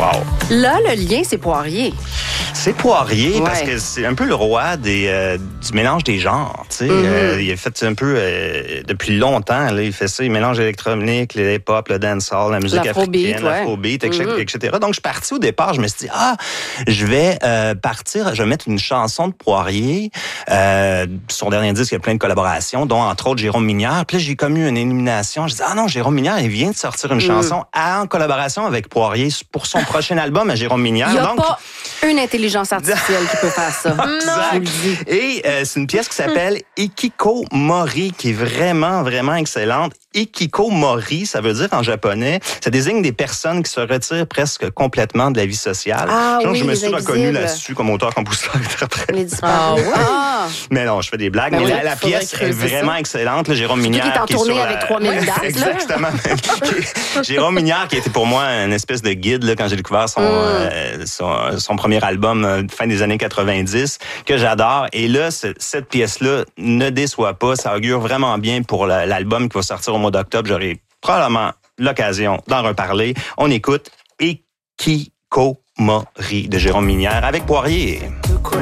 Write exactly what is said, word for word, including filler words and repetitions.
Wow. Là, le lien, c'est Poirier. C'est Poirier, Ouais. parce que c'est un peu le roi des, euh, du mélange des genres. Tu sais. Mm-hmm. Euh, il a fait un peu, euh, depuis longtemps, là, il fait ça, il mélange l'électronique, le hip-hop, le dancehall, la musique L'afrobeat, africaine, ouais. l'afrobeat, et cetera, Mm-hmm. et cetera. Donc, je suis parti au départ, je me suis dit, ah, je vais euh, partir, je vais mettre une chanson de Poirier. Euh, son dernier disque, il y a plein de collaborations, dont entre autres Jérôme Minière. Puis là, j'ai comme eu une élimination. Je dis, ah non, Jérôme Minière, il vient de sortir une Mm. chanson en collaboration avec Poirier pour son prochain album à Jérôme Minière. Il n'y a Donc, pas une intelligence artificielle qui peut faire ça. Exact. Je vous le dis. Et euh, c'est une pièce qui s'appelle Ikikomori, qui est vraiment, vraiment excellente. Ikikomori, ça veut dire en japonais, ça désigne des personnes qui se retirent presque complètement de la vie sociale. Ah Donc, oui, je me les suis reconnu invisibles. là-dessus comme auteur, compositeur, interprète. Les disparus. Ah ouais? Ah. Mais non, je fais des blagues. Ben mais oui, la, la faudrait pièce est creuser vraiment ça. excellente. Là, Jérôme Minière. qui est en qui tournée sur avec trois mille Ouais, dates, là. Exactement. Jérôme Minière, qui était pour moi une espèce de guide là, quand j'ai découvert son, Mm. euh, son, son premier album euh, fin des années quatre-vingt-dix, que j'adore. Et là, ce- cette pièce-là ne déçoit pas. Ça augure vraiment bien pour la- l'album qui va sortir au mois d'octobre. J'aurai probablement l'occasion d'en reparler. On écoute Ikikomori de Jérôme Minière avec Poirier. De quoi